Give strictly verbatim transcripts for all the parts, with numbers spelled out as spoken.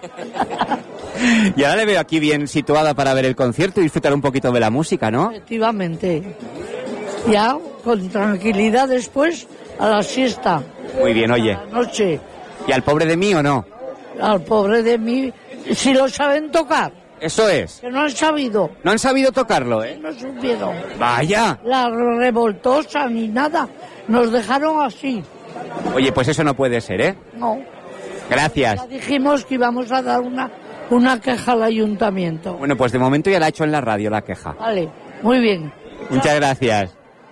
Y ahora le veo aquí bien situada para ver el concierto y disfrutar un poquito de la música, ¿no? Efectivamente. Ya, con tranquilidad después, a la siesta. Muy bien, oye. A la noche. ¿Y al pobre de mí o no? Al pobre de mí, si lo saben tocar. Eso es. Que no han sabido. No han sabido tocarlo, ¿eh? No supieron. Vaya. La revoltosa ni nada. Nos dejaron así. Oye, pues eso no puede ser, ¿eh? No. Gracias. Ya dijimos que íbamos a dar una, una queja al ayuntamiento. Bueno, pues de momento ya la ha hecho en la radio la queja. Vale, muy bien. Muchas gracias.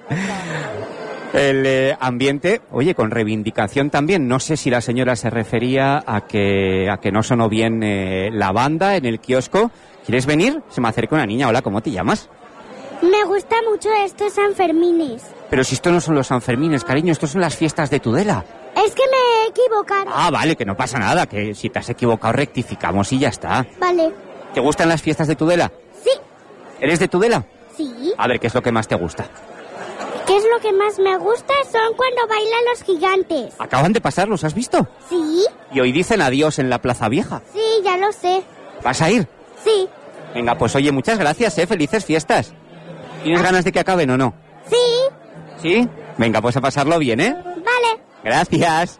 El eh, ambiente, oye, con reivindicación también. No sé si la señora se refería a que a que no sonó bien eh, la banda en el kiosco. ¿Quieres venir? Se me acerca una niña. Hola, ¿cómo te llamas? Me gusta mucho estos Sanfermines. Pero si esto no son los Sanfermines, cariño, estos son las fiestas de Tudela. Es que me he equivocado. Ah, vale, que no pasa nada, que si te has equivocado rectificamos y ya está. Vale. ¿Te gustan las fiestas de Tudela? Sí. ¿Eres de Tudela? Sí. A ver, ¿qué es lo que más te gusta? ¿Qué es lo que más me gusta? Son cuando bailan los gigantes. Acaban de pasar, ¿los has visto? Sí. Y hoy dicen adiós en la Plaza Vieja. Sí, ya lo sé. ¿Vas a ir? Sí. Venga, pues oye, muchas gracias, ¿eh? Felices fiestas. ¿Tienes ganas de que acaben o no? Sí. ¿Sí? Venga, pues a pasarlo bien, ¿eh? Vale. Gracias.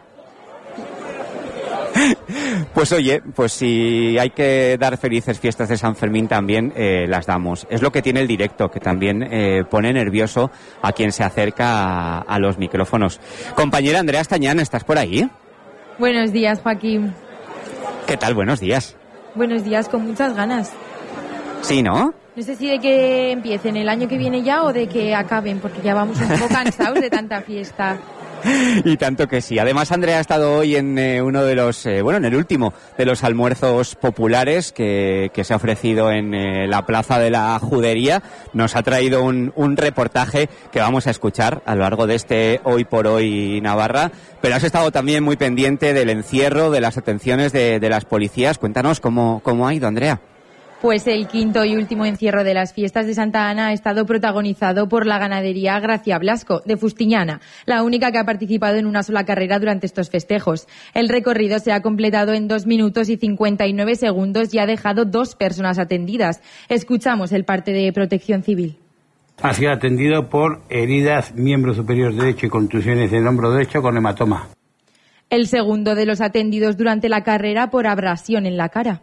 Pues oye, pues si hay que dar felices fiestas de San Fermín también eh, las damos. Es lo que tiene el directo, que también eh, pone nervioso a quien se acerca a, a los micrófonos. Compañera Andrea Estañán, ¿estás por ahí? Buenos días, Joaquín. ¿Qué tal? Buenos días. Buenos días, con muchas ganas. Sí, ¿no? No sé si de que empiecen el año que viene ya o de que acaben, porque ya vamos un poco cansados de tanta fiesta. Y tanto que sí. Además, Andrea ha estado hoy en eh, uno de los, eh, bueno, en el último de los almuerzos populares que, que se ha ofrecido en eh, la Plaza de la Judería. Nos ha traído un, un reportaje que vamos a escuchar a lo largo de este Hoy por Hoy Navarra. Pero has estado también muy pendiente del encierro, de las atenciones de, de las policías. Cuéntanos cómo, cómo ha ido, Andrea. Pues el quinto y último encierro de las fiestas de Santa Ana ha estado protagonizado por la ganadería Gracia Blasco, de Fustiñana, la única que ha participado en una sola carrera durante estos festejos. El recorrido se ha completado en dos minutos y cincuenta y nueve segundos y ha dejado dos personas atendidas. Escuchamos el parte de Protección Civil. Ha sido atendido por heridas miembro superior derecho y contusiones del hombro derecho con hematoma. El segundo de los atendidos durante la carrera por abrasión en la cara.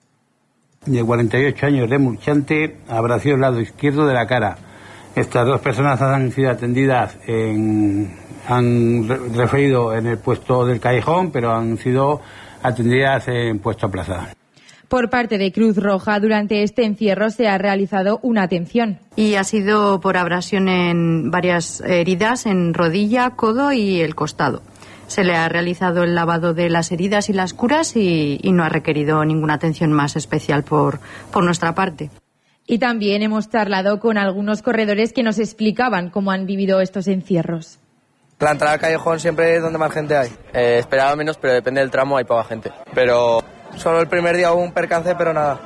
De cuarenta y ocho años de Murchante, abrasió el lado izquierdo de la cara. Estas dos personas han sido atendidas, en, han re- referido en el puesto del Callejón, pero han sido atendidas en puesto aplazado. Por parte de Cruz Roja, durante este encierro se ha realizado una atención. Y ha sido por abrasión en varias heridas en rodilla, codo y el costado. Se le ha realizado el lavado de las heridas y las curas y, y no ha requerido ninguna atención más especial por, por nuestra parte. Y también hemos charlado con algunos corredores que nos explicaban cómo han vivido estos encierros. La entrada al Callejón siempre es donde más gente hay. Eh, esperaba menos, pero depende del tramo, hay poca gente. Pero solo el primer día hubo un percance, pero nada.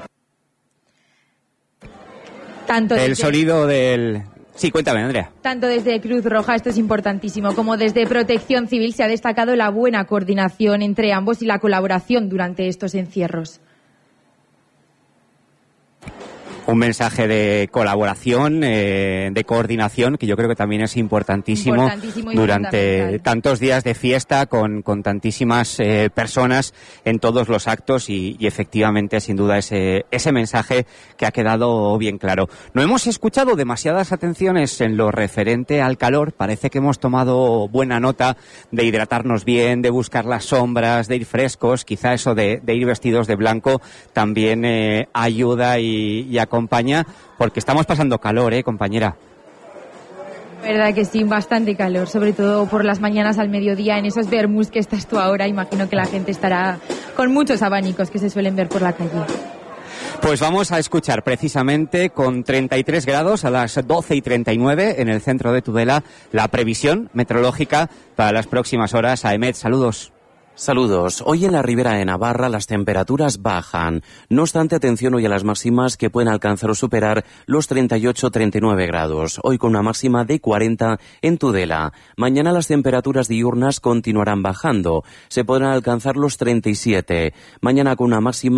Tanto El desde... sonido del... Sí, cuéntame, Andrea. Tanto desde Cruz Roja, esto es importantísimo, como desde Protección Civil se ha destacado la buena coordinación entre ambos y la colaboración durante estos encierros. Un mensaje de colaboración, eh, de coordinación, que yo creo que también es importantísimo, importantísimo y durante tantos días de fiesta con, con tantísimas eh, personas en todos los actos y, y efectivamente, sin duda, ese, ese mensaje que ha quedado bien claro. No hemos escuchado demasiadas atenciones en lo referente al calor. Parece que hemos tomado buena nota de hidratarnos bien, de buscar las sombras, de ir frescos. Quizá eso de, de ir vestidos de blanco también eh, ayuda y, y acompaña. acompaña, porque estamos pasando calor, ¿eh, compañera? Verdad que sí, bastante calor, sobre todo por las mañanas al mediodía, en esos vermús que estás tú ahora. Imagino que la gente estará con muchos abanicos que se suelen ver por la calle. Pues vamos a escuchar precisamente con treinta y tres grados a las doce y treinta y nueve en el centro de Tudela la previsión meteorológica para las próximas horas. A Emet, saludos. Saludos. Hoy en la Ribera de Navarra las temperaturas bajan. No obstante, atención hoy a las máximas que pueden alcanzar o superar los treinta y ocho a treinta y nueve grados. Hoy con una máxima de cuarenta en Tudela. Mañana las temperaturas diurnas continuarán bajando. Se podrán alcanzar los treinta y siete. Mañana con una máxima